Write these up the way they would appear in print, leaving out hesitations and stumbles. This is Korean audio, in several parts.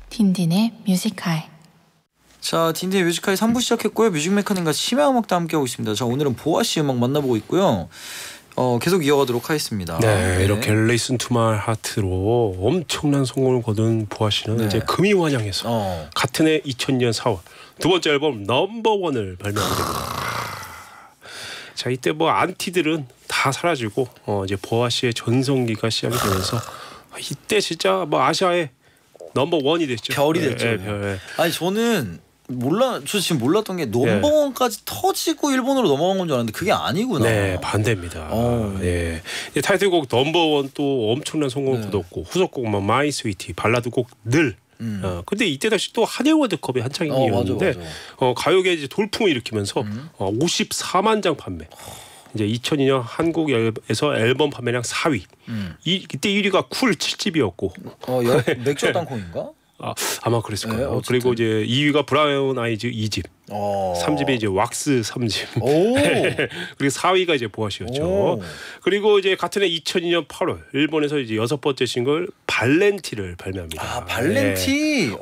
딘딘의 뮤직하이. 자, 딘딘의 뮤직하이 3부 시작했고요. 뮤직메카님과 심야 음악도 함께하고 있습니다. 자, 오늘은 보아씨 음악 만나보고 있고요. 계속 이어가도록 하겠습니다. 네, 이렇게 Listen to My Heart로 엄청난 성공을 거둔 보아씨는 이제 금이 환영해서 같은 해 2000년 4월 두 번째 앨범 넘버원을 발매하게 됩니다. 자, 이때 뭐 안티들은 다 사라지고 이제 보아씨의 전성기가 시작이 되면서 이때 진짜 뭐 아시아의 넘버원이 됐죠. 별이 됐죠. 별. 아니 저는 저 지금 몰랐던 게 넘버원까지 터지고 일본으로 넘어간 건 줄 알았는데 그게 아니구나. 네, 반대입니다. 예, 타이틀곡 넘버원 또 엄청난 성공을 거뒀고 후속곡 마이 스위티, 발라드곡 늘. 근데 이때 다시 또 한일 월드컵이 한창이었는데 가요계 이제 돌풍을 일으키면서 54만 장 판매. 이제 2002년 한국에서 앨범 판매량 4위. 이때 1위가 쿨 7집이었고. 맥주 땅콩인가? 아마 그랬을 거예요. 네, 그리고 이제 2위가 브라운 아이즈 2집, 3집이 이제 왁스 3집, 그리고 4위가 이제 보아씨였죠. 그리고 이제 같은 해 2002년 8월 일본에서 이제 6번째 싱글 발렌티를 발매합니다. 아, 발렌티.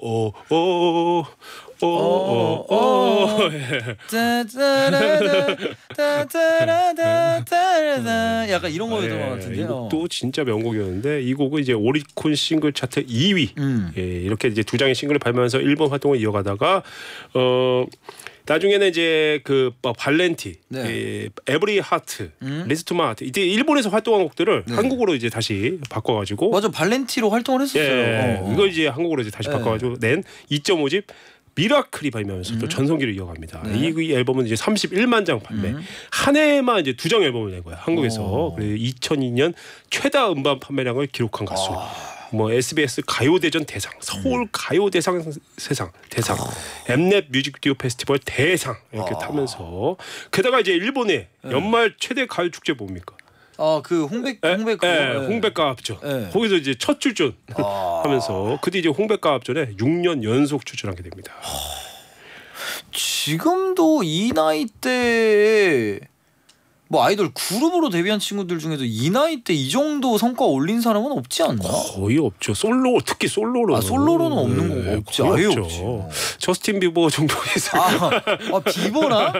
약간 이런 거였던 것 같은데요. 이곡도 진짜 명곡이었는데 이 곡은 이제 오리콘 싱글 차트 2위. 이렇게 이제 두 장의 싱글을 발매하면서 일본 활동을 이어가다가 나중에는 이제 그 발렌티, 에브리 하트, 리스트 마트 이때 일본에서 활동한 곡들을 한국어로 이제 다시 바꿔가지고 맞아 발렌티로 활동을 했었어요. 이걸 이제 한국어로 이제 다시 바꿔가지고 낸 2.5집 미라클이 발매하면서 또 전성기를 이어갑니다. 이 앨범은 이제 31만 장 판매. 한 해에만 이제 2장 앨범을 낸 거야 한국에서. 그래서 2002년 최다 음반 판매량을 기록한 가수. 뭐 SBS 가요대전 대상, 서울 가요대상 대상, 엠넷 뮤직비디오 페스티벌 대상 이렇게 타면서 게다가 이제 일본의 연말 최대 가요 축제 뭡니까? 그 홍백가합전. 거기서 이제 첫 출전 하면서 그때 이제 홍백가합전에 6년 연속 출전하게 됩니다. 지금도 이 나이 때 뭐 아이돌 그룹으로 데뷔한 친구들 중에도 이 나이 때 이 정도 성과 올린 사람은 없지 않나? 거의 없죠. 특히 솔로로는. 솔로로는 없는 거 없지. 아예 없지. 저스틴 비버 정도에서. 비버나?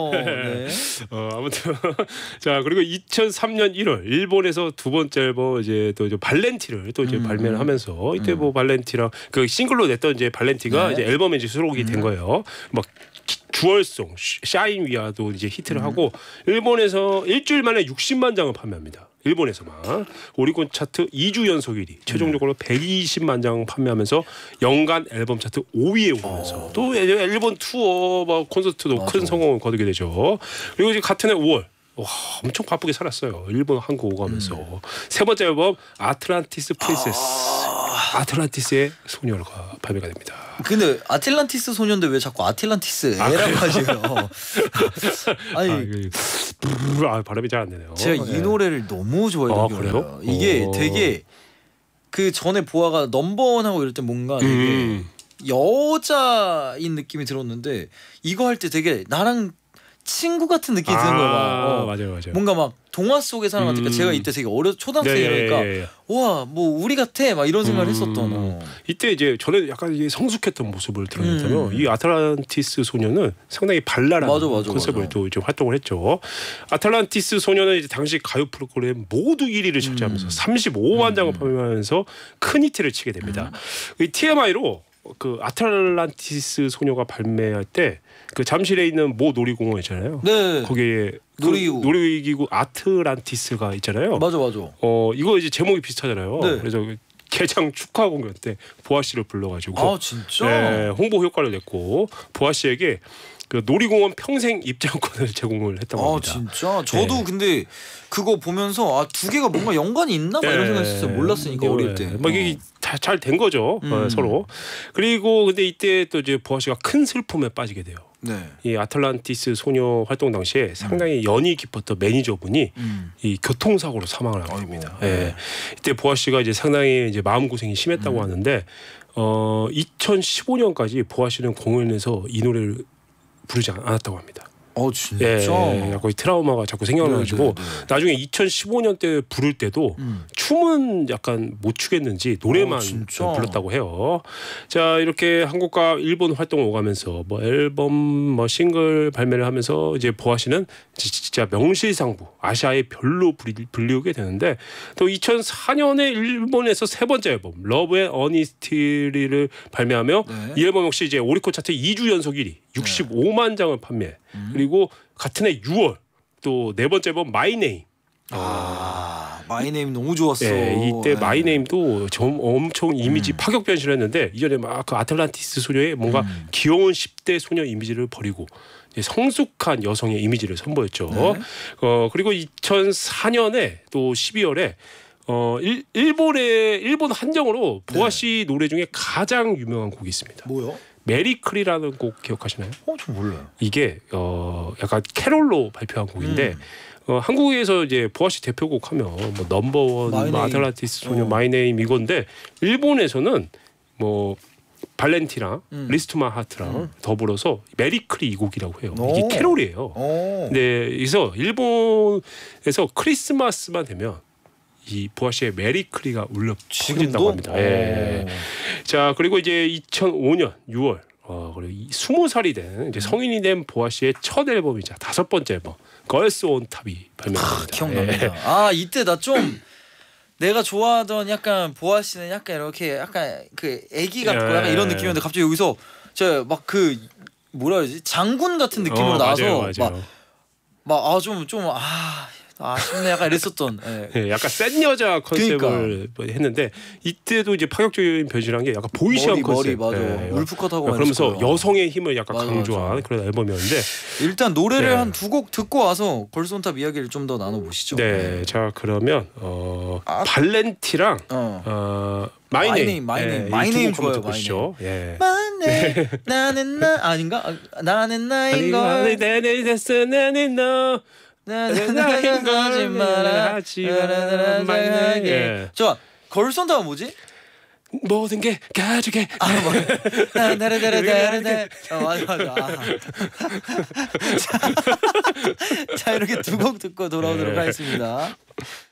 아무튼 자 그리고 2003년 1월 일본에서 두 번째 앨범 이제 또 발렌티를 또 이제 발매를 하면서 이때 뭐 발렌티랑 그 싱글로 냈던 이제 발렌티가 이제 앨범에 이제 수록이 된 거예요. 막 주얼송 샤인 위아도 이제 히트를 하고 일본에서 일주일 만에 60만 장을 판매합니다. 일본에서만 오리콘 차트 2주 연속 1위, 최종적으로 120만 장 판매하면서 연간 앨범 차트 5위에 오르면서 또 일본 투어 콘서트도 큰 성공을 거두게 되죠. 그리고 이제 같은 해 5월 엄청 바쁘게 살았어요. 일본 한국 오가면서 세 번째 앨범 아틀란티스 프린세스, 아틀란티스의 소녀가 발매가 됩니다. 근데 아틀란티스 소녀인데 왜 자꾸 아틀란티스 애라고 하세요? 발음이 잘 안 되네요. 제가 이 노래를 너무 좋아해요. 그래요? 이게 되게 그 전에 보아가 넘버원하고 이럴 때 뭔가 되게 여자인 느낌이 들었는데 이거 할 때 되게 나랑 친구 같은 느낌이 드는 거야. 맞아요. 뭔가 막 동화 속의 사람 같으니까 제가 이때 되게 초등학생이니까 와 뭐 우리 같아 막 이런 생각을 했었던. 이때 이제 저는 약간 성숙했던 모습을 드러냈다면 이 아틀란티스 소녀는 상당히 발랄한 컨셉을 또 이제 활동을 했죠. 아틀란티스 소녀는 이제 당시 가요 프로그램 모두 1위를 차지하면서 35만 장을 판매하면서 큰 히트를 치게 됩니다. 이 TMI로 그 아틀란티스 소녀가 발매할 때 그 잠실에 있는 모 놀이공원 있잖아요. 거기에 놀이기구 아틀란티스가 있잖아요. 맞아. 이거 이제 제목이 비슷하잖아요. 그래서 개장 축하 공연 때 보아 씨를 불러가지고 진짜? 홍보 효과를 냈고 보아 씨에게 그 놀이공원 평생 입장권을 제공을 했던 겁니다. 진짜? 저도 근데 그거 보면서 두 개가 뭔가 연관이 있나? 막 이런 생각했었어요. 몰랐으니까 어릴 때. 이게 잘 된 거죠. 서로. 그리고 근데 이때 또 이제 보아 씨가 큰 슬픔에 빠지게 돼요. 이 아틀란티스 소녀 활동 당시에 상당히 연이 깊었던 매니저분이 이 교통사고로 사망을 하게 됩니다. 이때 보아 씨가 이제 상당히 이제 마음 고생이 심했다고 하는데 2015년까지 보아 씨는 공연에서 이 노래를 부르지 않았다고 합니다. 진짜. 예, 거의 트라우마가 자꾸 생겨나가지고 나중에 2015년 때 부를 때도 춤은 약간 못 추겠는지 노래만 불렀다고 해요. 자, 이렇게 한국과 일본 활동을 오가면서 뭐 앨범 뭐 싱글 발매를 하면서 이제 보아 씨는 진짜 명실상부 아시아의 별로 불리우게 되는데 또 2004년에 일본에서 세 번째 앨범 러브 앤 어니스티를 발매하며 이 앨범 역시 이제 오리콘 차트 2주 연속 1위 65만 장을 판매. 그리고 같은 해 6월 또 네 번째 앨범 마이 네임. 마이 네임 너무 좋았어. 이때 마이 네임도 좀 엄청 이미지 파격 변신을 했는데 이전에 막 그 아틀란티스 소녀의 뭔가 귀여운 10대 소녀 이미지를 버리고 성숙한 여성의 이미지를 선보였죠. 그리고 2004년에 또 12월에 일본 한정으로 보아 씨 노래 중에 가장 유명한 곡이 있습니다. 뭐요? 메리크리라는 곡 기억하시나요? 저 몰라요. 이게 약간 캐롤로 발표한 곡인데 한국에서 이제 보아 씨 대표곡 하면 뭐 넘버원, 뭐 아틀란티스 소녀, 마이 네임 이건데 일본에서는 뭐 발렌티랑 리스트 마 하트랑 더불어서 메리크리 이 곡이라고 해요. 이게 캐롤이에요. 네, 그래서 일본에서 크리스마스만 되면 이 보아 씨의 메리크리가 울려 퍼진다고 합니다. 예. 자, 그리고 이제 2005년 6월 그리고 20살이 된 이제 성인이 된 보아 씨의 첫 앨범이자 다섯 번째 앨범 걸스 온 탑이 발매됩니다. 기억납니다. 이때 나 좀 내가 좋아하던 약간 보아 씨는 약간 이렇게 약간 그 애기 같고 약간 이런 느낌이었는데 갑자기 여기서 저 막 그 뭐라 해야지 장군 같은 느낌으로 나와서 막 좀 아쉽네 약간 이랬었던. 약간 센 여자 컨셉을 했는데 이때도 이제 파격적인 변신한 게 약간 보이시한 컨셉. 맞아. 울프컷하고 그러면서 여성의 힘을 약간 강조한 그런 앨범이었는데 일단 노래를 한 두 곡 듣고 와서 걸스 온 탑 이야기를 좀 더 나눠보시죠. 네, 자 그러면 발렌티랑 마이 네임 좋아요. 보시죠. 나는 나 아닌가? 나는 나인 걸. 나는 너. 나는 거짓말을 하지 말아게. 저 걸스 온 탑은 뭐지? 모든 게 가족의 맞아. 자 이렇게 두 곡 듣고 돌아오도록 하겠습니다.